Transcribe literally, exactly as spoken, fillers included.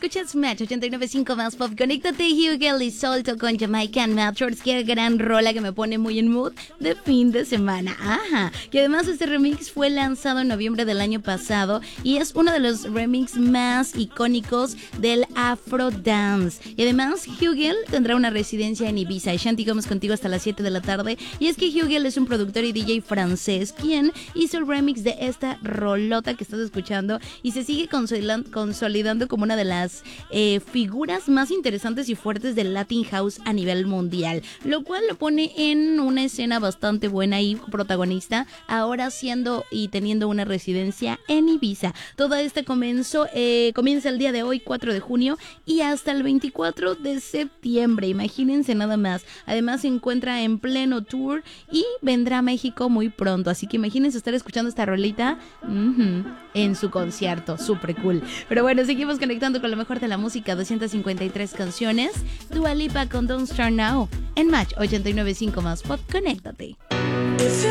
escuchas Match ochenta y nueve punto cinco más pop. Conéctate, Hugel y Solto con Jamaican Matchers. Qué gran rola que me pone muy en mood de fin de semana. Ajá. Que además este remix fue lanzado en noviembre del año pasado y es uno de los remix más icónicos del Afro Dance. Y además, Hugel tendrá una residencia en Ibiza. Y Shanti, Gómez contigo hasta las siete de la tarde. Y es que Hugel es un productor y D J francés quien hizo el remix de esta rolota que estás escuchando y se sigue consolidando como una de las eh, figuras más interesantes y fuertes del Latin House a nivel mundial, lo cual lo pone en una escena bastante buena y protagonista, ahora siendo y teniendo una residencia en Ibiza. Todo esto comenzó, eh, comienza el día de hoy, cuatro de junio, y hasta el veinticuatro de septiembre, imagínense nada más. Además se encuentra en pleno tour y vendrá a México muy pronto, así que imagínense estar escuchando esta rolita uh-huh, en su concierto, súper cool. Pero bueno, seguimos conectando con lo mejor de la música, doscientas cincuenta y tres canciones. Dua Lipa con Don't Start Now en Match ochenta y nueve punto cinco más pop. Conéctate.